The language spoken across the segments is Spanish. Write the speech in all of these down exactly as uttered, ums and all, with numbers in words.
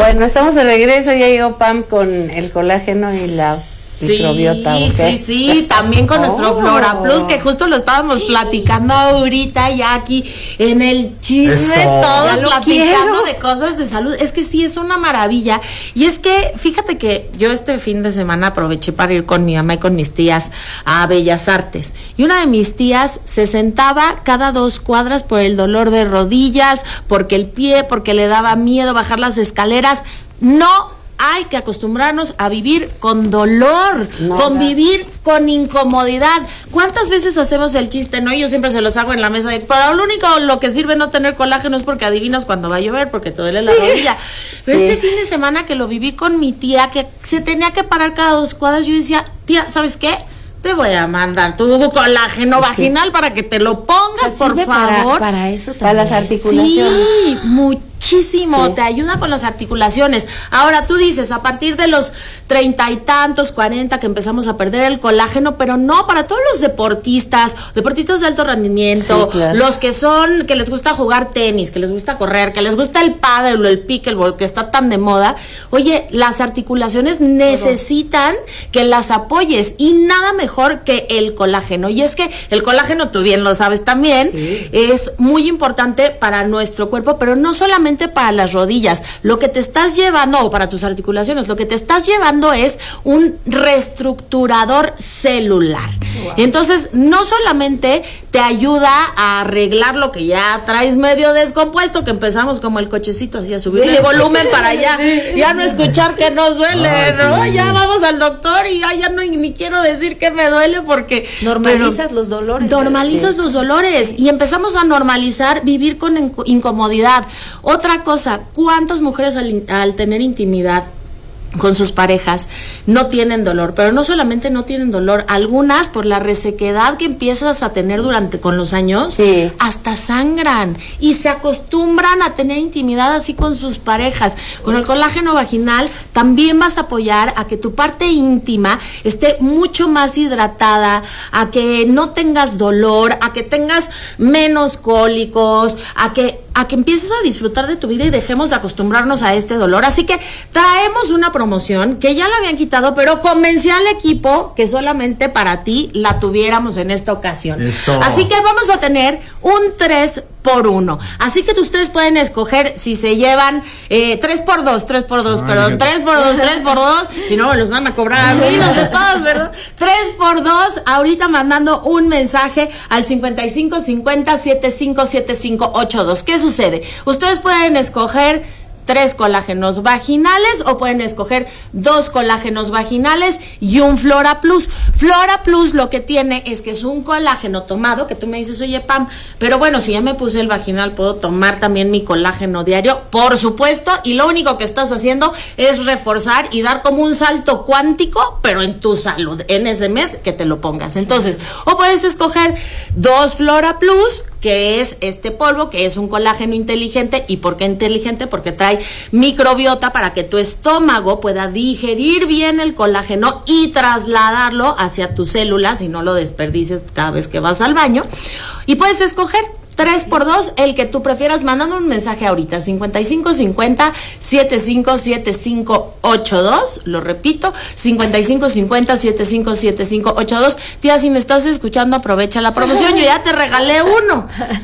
Bueno, estamos de regreso, ya llegó Pam con el colágeno y la sí, microbiota. Sí, ¿okay? sí, sí, también con oh. nuestro Flora Plus, que justo lo estábamos platicando ahorita ya aquí en el chisme, Eso. todos platicando quiero. de cosas de salud. Es que sí, es una maravilla. Y es que, fíjate que yo este fin de semana aproveché para ir con mi mamá y con mis tías a Bellas Artes. Y una de mis tías se sentaba cada dos cuadras por el dolor de rodillas, porque el pie, porque le daba miedo bajar las escaleras. No hay que acostumbrarnos a vivir con dolor, no, convivir no. con incomodidad. ¿Cuántas veces hacemos el chiste, no? Yo siempre se los hago en la mesa de, pero lo único lo que sirve no tener colágeno es porque adivinas cuando va a llover, porque te duele la sí. rodilla. Pero sí. este fin de semana que lo viví con mi tía, que se tenía que parar cada dos cuadras, yo decía, tía, ¿sabes qué? Te voy a mandar tu colágeno vaginal para que te lo pongas, o sea, por favor. Para, para eso también. Para las articulaciones. Sí, muchísimo, sí. te ayuda con las articulaciones. Ahora tú dices, a partir de los treinta y tantos, cuarenta, que empezamos a perder el colágeno, pero no, para todos los deportistas, deportistas de alto rendimiento, sí, claro. los que son, que les gusta jugar tenis, que les gusta correr, que les gusta el pádel o el pickleball, que está tan de moda. Oye, las articulaciones necesitan que las apoyes y nada mejor que el colágeno. Y es que el colágeno, tú bien lo sabes también, sí. es muy importante para nuestro cuerpo, pero no solamente para las rodillas. Lo que te estás llevando, o para tus articulaciones, lo que te estás llevando es un reestructurador celular. Wow. Entonces, no solamente te ayuda a arreglar lo que ya traes medio descompuesto, que empezamos como el cochecito así a subir sí. el volumen para allá, sí. ya no escuchar que nos duele, ah, ¿no? Sí. Ya vamos al doctor y ya, ya no ni quiero decir que me duele porque normalizas pero, los dolores. Normalizas sí. los dolores sí. y empezamos a normalizar vivir con inc- incomodidad. Otra cosa, ¿cuántas mujeres al, al tener intimidad con sus parejas no tienen dolor? Pero no solamente no tienen dolor, algunas por la resequedad que empiezas a tener durante con los años, sí. hasta sangran y se acostumbran a tener intimidad así con sus parejas. Con el colágeno vaginal también vas a apoyar a que tu parte íntima esté mucho más hidratada, a que no tengas dolor, a que tengas menos cólicos, a que a que empieces a disfrutar de tu vida y dejemos de acostumbrarnos a este dolor. Así que traemos una promoción que ya la habían quitado, pero convencí al equipo que solamente para ti la tuviéramos en esta ocasión. Eso. Así que vamos a tener un tres por uno. Así que ustedes pueden escoger si se llevan eh, tres por dos, tres por dos, perdón, tres por dos, tres por dos, si no me los van a cobrar a mí, no sé todos, ¿verdad? tres por dos, ahorita mandando un mensaje al cincuenta y cinco cincuenta setenta y cinco setenta y cinco ochenta y dos. ¿Qué sucede? Ustedes pueden escoger tres colágenos vaginales o pueden escoger dos colágenos vaginales y un Flora Plus. Flora Plus lo que tiene es que es un colágeno tomado, que tú me dices, oye Pam, pero bueno, si ya me puse el vaginal, ¿puedo tomar también mi colágeno diario? Por supuesto, y lo único que estás haciendo es reforzar y dar como un salto cuántico, pero en tu salud, en ese mes que te lo pongas. Entonces, o puedes escoger dos Flora Plus, que es este polvo, que es un colágeno inteligente. ¿Y por qué inteligente? Porque trae microbiota para que tu estómago pueda digerir bien el colágeno y trasladarlo hacia tus células y no lo desperdicies cada vez que vas al baño. Y puedes escoger tres por dos, el que tú prefieras, mandando un mensaje ahorita, cincuenta y cinco cincuenta setenta y cinco setenta y cinco ochenta y dos, lo repito, cincuenta y cinco cincuenta setenta y cinco setenta y cinco ochenta y dos. Tía, si me estás escuchando, aprovecha la promoción, yo ya te regalé uno.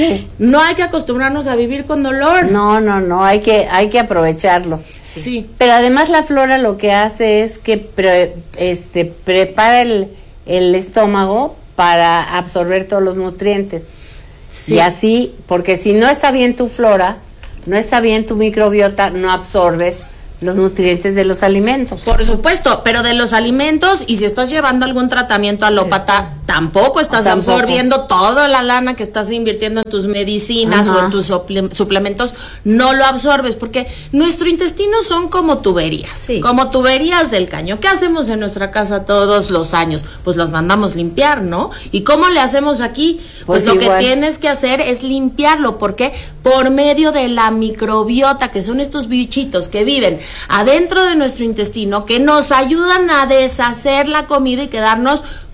No hay que acostumbrarnos a vivir con dolor. No, no, no, hay que, hay que aprovecharlo. Sí. sí. Pero además la flora lo que hace es que pre, este, prepara el, el estómago para absorber todos los nutrientes. Sí. Y así, porque si no está bien tu flora, no está bien tu microbiota, no absorbes los nutrientes de los alimentos. Por supuesto, pero de los alimentos, y si estás llevando algún tratamiento alópata, tampoco estás tampoco. absorbiendo toda la lana que estás invirtiendo en tus medicinas, ajá, o en tus suplementos, no lo absorbes, porque nuestro intestino son como tuberías, sí. como tuberías del caño. ¿Qué hacemos en nuestra casa todos los años? Pues los mandamos limpiar, ¿no? ¿Y cómo le hacemos aquí? Pues, pues lo igual. que tienes que hacer es limpiarlo, porque por medio de la microbiota, que son estos bichitos que viven adentro de nuestro intestino, que nos ayudan a deshacer la comida y quedarnos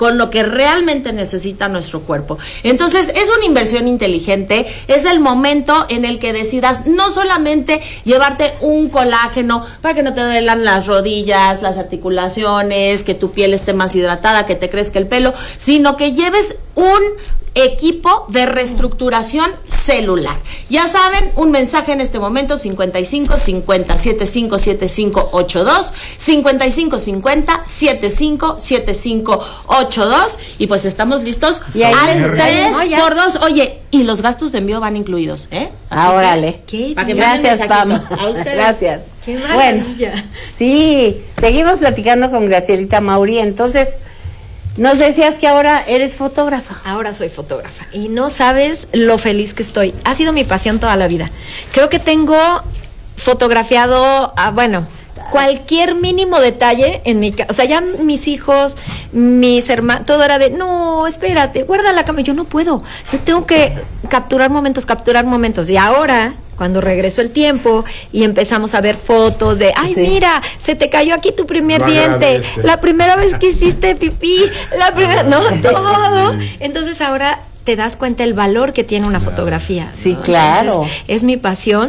con lo que realmente necesita nuestro cuerpo. Entonces, es una inversión inteligente, es el momento en el que decidas no solamente llevarte un colágeno para que no te duelan las rodillas, las articulaciones, que tu piel esté más hidratada, que te crezca el pelo, sino que lleves un equipo de reestructuración celular. Ya saben, un mensaje en este momento: cincuenta y cinco cincuenta setenta y cinco setenta y cinco ochenta y dos, cincuenta y cinco cincuenta setenta y cinco setenta y cinco ochenta y dos, y pues estamos listos y ahí al tres por dos. Oye, y los gastos de envío van incluidos, ¿eh? Así órale. Que, ¿Qué? Gracias, Pam. A ustedes. Gracias. Qué maravilla. Bueno, sí, seguimos platicando con Gracielita Mauri. Entonces, nos decías que ahora eres fotógrafa. Ahora soy fotógrafa y no sabes lo feliz que estoy. Ha sido mi pasión toda la vida. Creo que tengo fotografiado, a, bueno, cualquier mínimo detalle en mi casa. O sea, ya mis hijos, mis hermanos, todo era de, no, espérate, guarda la cámara. Yo no puedo. Yo tengo que capturar momentos, capturar momentos. Y ahora, cuando regresó el tiempo y empezamos a ver fotos de, ay, sí, mira, se te cayó aquí tu primer no diente, agradece. La primera vez que hiciste pipí, la primera, no, todo. Entonces ahora te das cuenta el valor que tiene una fotografía. Sí, ¿no? Claro. Entonces, es mi pasión.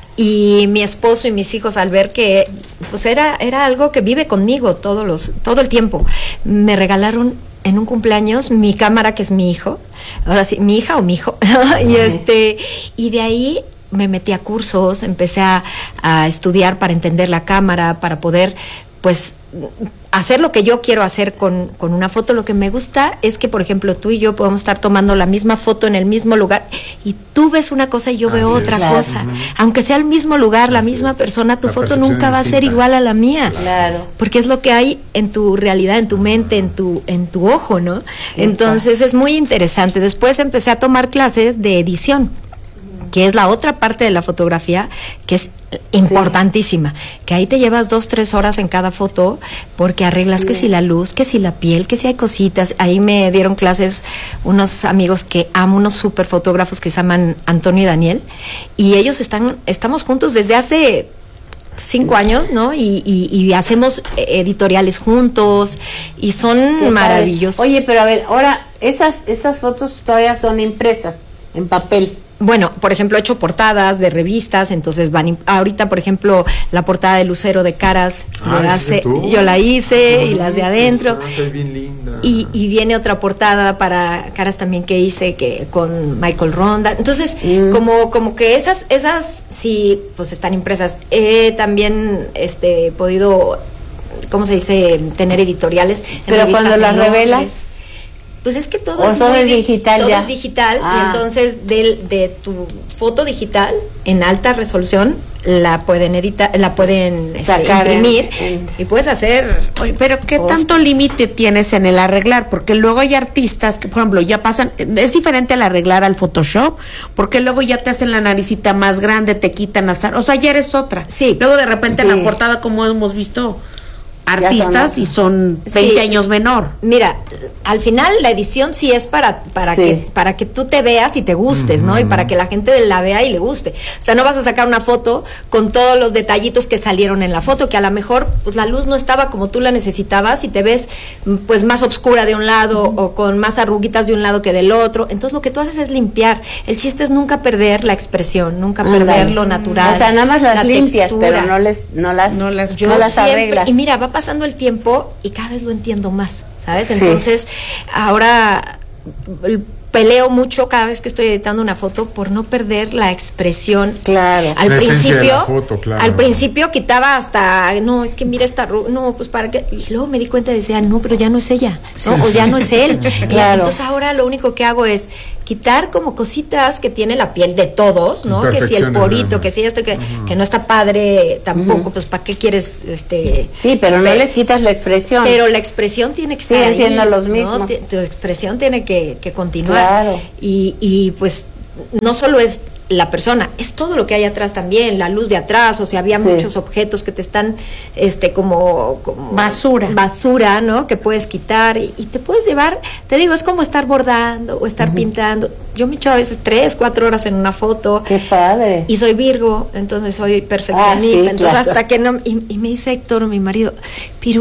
Y mi esposo y mis hijos, al ver que pues era, era algo que vive conmigo todos los, todo el tiempo, me regalaron en un cumpleaños mi cámara, que es mi hijo, ahora sí, mi hija o mi hijo, y este, y de ahí me metí a cursos, empecé a, a estudiar para entender la cámara, para poder, pues, hacer lo que yo quiero hacer con, con una foto. Lo que me gusta es que, por ejemplo, tú y yo podemos estar tomando la misma foto en el mismo lugar y tú ves una cosa y yo veo Así otra es, cosa. Claro. Aunque sea el mismo lugar, Así la misma es. persona, tu la foto nunca va a ser igual a la mía. Claro. Porque es lo que hay en tu realidad, en tu mente, en tu, en tu ojo, ¿no? Sí, Entonces claro. es muy interesante. Después empecé a tomar clases de edición, que es la otra parte de la fotografía, que es importantísima, sí. que ahí te llevas dos, tres horas en cada foto, porque arreglas sí. que si la luz, que si la piel, que si hay cositas. Ahí me dieron clases unos amigos que amo, unos super fotógrafos que se llaman Antonio y Daniel, y ellos están, estamos juntos desde hace cinco años, ¿no? Y, y, y hacemos editoriales juntos, y son Qué maravillosos. Padre. Oye, pero a ver, ahora, esas, estas fotos todavía son impresas en papel. Bueno, por ejemplo, he hecho portadas de revistas, entonces van, ahorita, por ejemplo, la portada de Lucero de Caras, ah, la hace, yo la hice, ah, y las de adentro, bien linda. Y, y viene otra portada para Caras también que hice que con Michael Ronda. Entonces, mm. como, como que esas, esas sí, pues están impresas. He también este podido, ¿cómo se dice?, tener editoriales. Pero cuando las revelas. Pues es que todo, o es, todo es digital todo ya. es digital ah. y entonces de, de tu foto digital en alta resolución la pueden editar, la pueden Sacar este, imprimir en, en... y puedes hacer. Oye, pero ¿qué cosas. tanto límite tienes en el arreglar? Porque luego hay artistas que, por ejemplo, ya pasan, es diferente al arreglar al Photoshop, porque luego ya te hacen la naricita más grande, te quitan azar, o sea, ya eres otra. Sí. Luego de repente sí. en la portada, como hemos visto, artistas son, y son veinte sí. años menor. Mira, al final la edición sí es para para sí. que para que tú te veas y te gustes, uh-huh. ¿no? Y para que la gente la vea y le guste. O sea, no vas a sacar una foto con todos los detallitos que salieron en la foto, que a lo mejor pues la luz no estaba como tú la necesitabas y te ves pues más oscura de un lado uh-huh. o con más arruguitas de un lado que del otro. Entonces lo que tú haces es limpiar. El chiste es nunca perder la expresión, nunca uh-huh. perder lo natural. O sea, nada más las la limpias, textura. Pero no les no las no las, yo no las siempre, arreglas. Y mira, va pasando el tiempo y cada vez lo entiendo más, ¿sabes? Entonces, sí. ahora peleo mucho cada vez que estoy editando una foto por no perder la expresión. Claro. Al la principio, de la foto, claro. al principio quitaba hasta, no, es que mira esta, no, pues para qué. Y luego me di cuenta y decía, no, pero ya no es ella, ¿no? Sí, o sí. ya no es él. Claro. Entonces ahora lo único que hago es quitar como cositas que tiene la piel de todos, ¿no? Que si el porito, que si este que, uh-huh. que no está padre tampoco, uh-huh. pues para qué quieres este Sí, pero no ver, les quitas la expresión. Pero la expresión tiene que estar Siguen ahí, siendo los mismos. ¿no? Tu expresión tiene que, que continuar. Claro. Y, y pues no solo es la persona, es todo lo que hay atrás también, la luz de atrás, o sea, había sí. muchos objetos que te están este como, como basura, basura, ¿no? Que puedes quitar y, y te puedes llevar, te digo, es como estar bordando o estar uh-huh. pintando. Yo me echo a veces tres, cuatro horas en una foto. Qué padre. Y soy Virgo, entonces soy perfeccionista, ah, sí, entonces claro. hasta que no, y, y me dice Héctor, mi marido, pero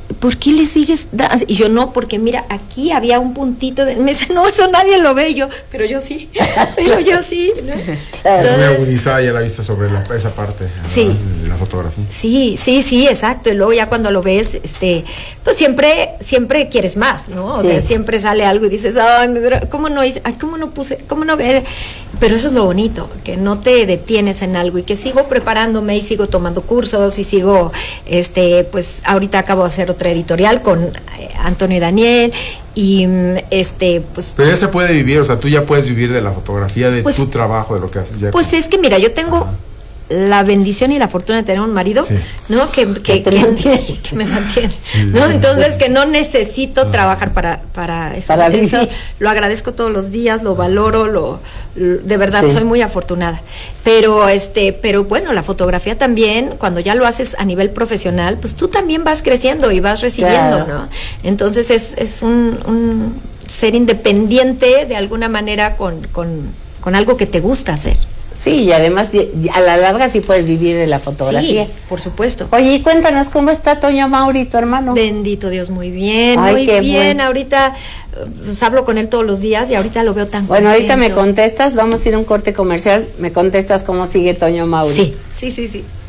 ¿por qué le sigues? da-?" Y yo, no, porque mira, aquí había un puntito de... Me dice, no, eso nadie lo ve. Y yo, pero yo sí, pero yo sí, ¿no? Entonces, muy agudizada ya la vista sobre la, esa parte, sí, la fotografía. Sí, sí, sí, exacto. Y luego ya cuando lo ves, este, pues siempre, siempre quieres más, ¿no? O sí. sea, siempre sale algo y dices, ay, ¿cómo no hice? Ay, ¿cómo no puse? ¿Cómo no? Pero eso es lo bonito, que no te detienes en algo y que sigo preparándome y sigo tomando cursos y sigo, este, pues ahorita acabo de hacer otra editorial con eh, Antonio y Daniel y este, pues... Pero ya se puede vivir, o sea, tú ya puedes vivir de la fotografía, de pues, tu trabajo, de lo que haces. Ya pues que... es que mira, yo tengo... Ajá. la bendición y la fortuna de tener un marido, sí. ¿no? Que, que, que, que, que me mantiene, sí, ¿no? Entonces que no necesito ah. trabajar para, para eso. Para eso lo agradezco todos los días, lo valoro, lo, lo de verdad sí. soy muy afortunada. Pero este, pero bueno, la fotografía también, cuando ya lo haces a nivel profesional, pues tú también vas creciendo y vas recibiendo, claro. ¿no? Entonces es, es un, un ser independiente de alguna manera con, con, con algo que te gusta hacer. Sí, y además a la larga sí puedes vivir de la fotografía. Sí, por supuesto. Oye, y cuéntanos cómo está Toño Mauri, tu hermano. Bendito Dios, muy bien, Ay, muy bien. Bueno. Ahorita pues, hablo con él todos los días y ahorita lo veo tan Bueno, contento. ahorita me contestas, vamos a ir a un corte comercial, me contestas cómo sigue Toño Mauri. Sí, sí, sí, sí.